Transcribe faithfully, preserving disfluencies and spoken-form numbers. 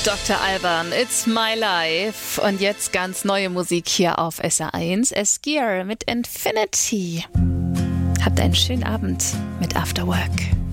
Doktor Alban, It's My Life. Und jetzt ganz neue Musik hier auf S R eins. Esgear mit Infinity. Habt einen schönen Abend mit After Work.